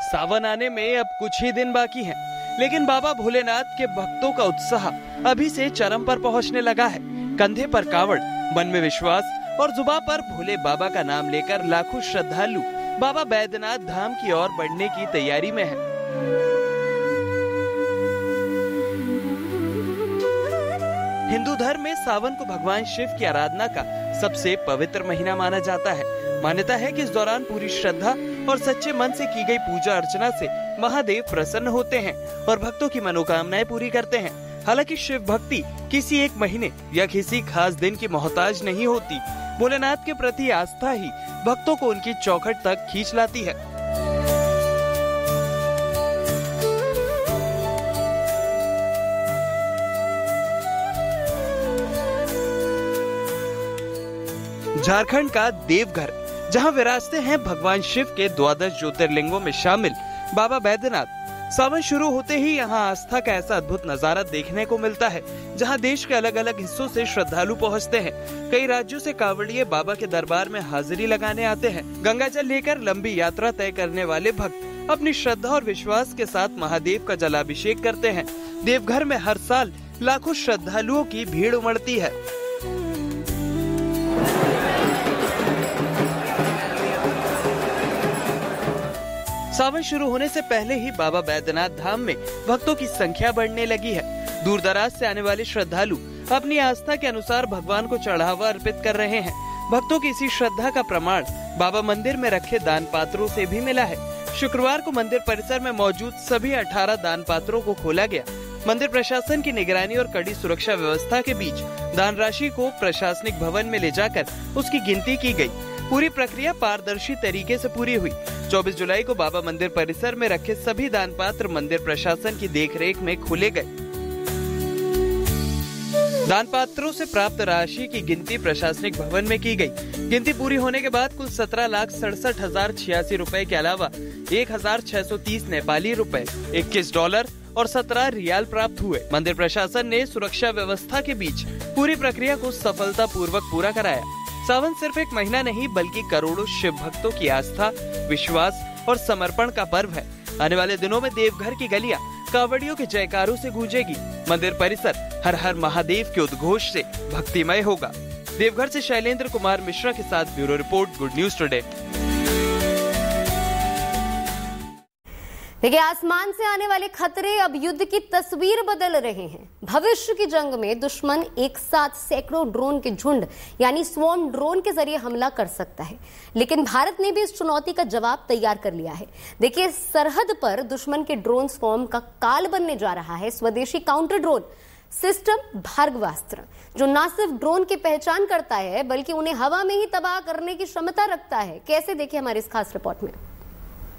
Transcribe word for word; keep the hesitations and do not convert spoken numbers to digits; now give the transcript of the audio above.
सावन आने में अब कुछ ही दिन बाकी हैं, लेकिन बाबा भोलेनाथ के भक्तों का उत्साह अभी से चरम पर पहुंचने लगा है। कंधे पर कावड़, मन में विश्वास और जुबान पर भोले बाबा का नाम लेकर लाखों श्रद्धालु बाबा बैद्यनाथ धाम की ओर बढ़ने की तैयारी में हैं। हिंदू धर्म में सावन को भगवान शिव की आराधना का सबसे पवित्र महीना माना जाता है। मान्यता है कि इस दौरान पूरी श्रद्धा और सच्चे मन से की गई पूजा अर्चना से महादेव प्रसन्न होते हैं और भक्तों की मनोकामनाएं पूरी करते हैं। हालांकि शिव भक्ति किसी एक महीने या किसी खास दिन की मोहताज नहीं होती। भोलेनाथ के प्रति आस्था ही भक्तों को उनकी चौखट तक खींच लाती है। झारखंड का देवघर, जहां विराजते हैं भगवान शिव के द्वादश ज्योतिर्लिंगों में शामिल बाबा बैद्यनाथ। सावन शुरू होते ही यहां आस्था का ऐसा अद्भुत नजारा देखने को मिलता है, जहां देश के अलग अलग हिस्सों से श्रद्धालु पहुंचते हैं। कई राज्यों से कांवड़िए बाबा के दरबार में हाजिरी लगाने आते हैं। गंगा जल लेकर लंबी यात्रा तय करने वाले भक्त अपनी श्रद्धा और विश्वास के साथ महादेव का जलाभिषेक करते हैं। देवघर में हर साल लाखों श्रद्धालुओं की भीड़ उमड़ती है। सावन शुरू होने से पहले ही बाबा बैद्यनाथ धाम में भक्तों की संख्या बढ़ने लगी है। दूर दराज से आने वाले श्रद्धालु अपनी आस्था के अनुसार भगवान को चढ़ावा अर्पित कर रहे हैं। भक्तों की इसी श्रद्धा का प्रमाण बाबा मंदिर में रखे दान पात्रों से भी मिला है। शुक्रवार को मंदिर परिसर में मौजूद सभी अठारह दान पात्रों को खोला गया। मंदिर प्रशासन की निगरानी और कड़ी सुरक्षा व्यवस्था के बीच दान राशि को प्रशासनिक भवन में ले जाकर उसकी गिनती की गई। पूरी प्रक्रिया पारदर्शी तरीके से पूरी हुई। चौबीस जुलाई को बाबा मंदिर परिसर में रखे सभी दान पात्र मंदिर प्रशासन की देखरेख में खोले गए। दान पात्रों से प्राप्त राशि की गिनती प्रशासनिक भवन में की गई। गिनती पूरी होने के बाद कुल सत्रह लाख सड़सठ हजार छियासी रूपए के अलावा एक हजार छह सौ तीस नेपाली रुपए, इक्कीस डॉलर और सत्रह रियाल प्राप्त हुए। मंदिर प्रशासन ने सुरक्षा व्यवस्था के बीच पूरी प्रक्रिया को सफलता पूर्वक पूरा कराया। सावन सिर्फ एक महीना नहीं बल्कि करोड़ों शिव भक्तों की आस्था, विश्वास और समर्पण का पर्व है। आने वाले दिनों में देवघर की गलियां कांवड़ियों के जयकारों से गूंजेगी। मंदिर परिसर हर हर महादेव के उद्घोष से भक्तिमय होगा। देवघर से शैलेंद्र कुमार मिश्रा के साथ bureau report, good news today. देखिए, आसमान से आने वाले खतरे अब युद्ध की तस्वीर बदल रहे हैं। भविष्य की जंग में दुश्मन एक साथ सैकड़ों ड्रोन के झुंड यानी स्वॉर्म ड्रोन के जरिए हमला कर सकता है, लेकिन भारत ने भी इस चुनौती का जवाब तैयार कर लिया है। देखिए, सरहद पर दुश्मन के ड्रोन स्वॉर्म का काल बनने जा रहा है स्वदेशी काउंटर ड्रोन सिस्टम भार्गवास्त्र, जो न सिर्फ ड्रोन की पहचान करता है बल्कि उन्हें हवा में ही तबाह करने की क्षमता रखता है। कैसे, देखिए हमारी इस खास रिपोर्ट में।